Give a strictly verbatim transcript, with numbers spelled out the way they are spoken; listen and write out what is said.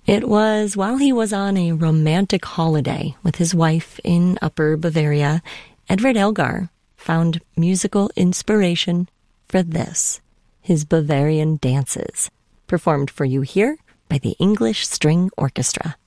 It was while he was on a romantic holiday with his wife in Upper Bavaria, Edward Elgar found musical inspiration for this, his Bavarian dances, performed for you here by the English String Orchestra.